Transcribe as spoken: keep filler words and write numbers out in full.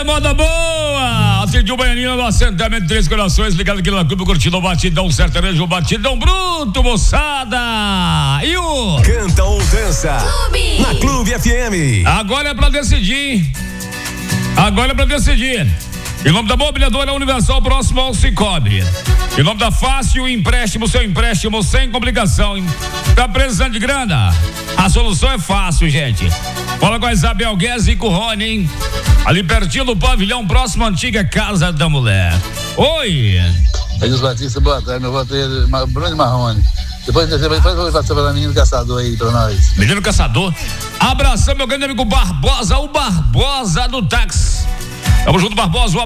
Aê, moda boa! Atendi o Baianinho no assentamento Três Corações, ligado aqui na Clube, curtindo o batidão sertanejo, o batidão bruto, moçada! E o... Canta ou dança Clube. Na Clube F M. Agora é pra decidir. Agora é pra decidir. Em nome da Mobiliadora Universal, próximo ao Cicobi. Em nome da Fácil Empréstimo, seu empréstimo sem complicação. Tá precisando de grana? A solução é fácil, gente. Fala com a Isabel Guedes e com o Rony, hein? Ali pertinho do pavilhão, próximo à antiga Casa da Mulher. Oi! Edilson Batista, boa tarde, meu voto é Bruno Marrone. Depois depois vai para o menino caçador aí pra nós. Menino caçador? Abração, meu grande amigo Barbosa, o Barbosa do táxi. Tamo junto, Barbosa.